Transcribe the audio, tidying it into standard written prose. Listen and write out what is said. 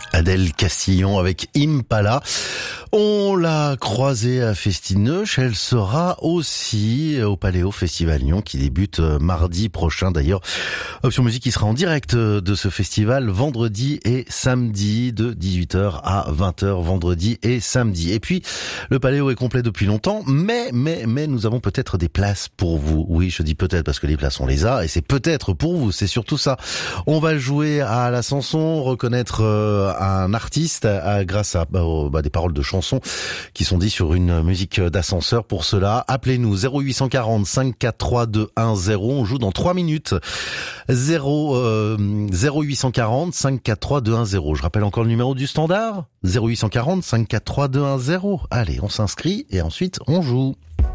Adèle Castillon avec Impala. On l'a croisée à Festinoche. Elle sera aussi au Paléo Festival Lyon qui débute mardi prochain. D'ailleurs, Option Musique qui sera en direct de ce festival vendredi et samedi de 18h à 20h vendredi et samedi. Et puis, le Paléo est complet depuis longtemps, mais nous avons peut-être des places pour vous. Oui, je dis peut-être parce que les places on les a et c'est peut-être pour vous. C'est surtout ça. On va jouer à la chanson, reconnaître un artiste grâce à des paroles de chansons qui sont dites sur une musique d'ascenseur. Pour cela, appelez-nous 0840 543 210. On joue dans 3 minutes. 0840 543 210. Je rappelle encore le numéro du standard. 0840 543 210. Allez, on s'inscrit et ensuite on joue.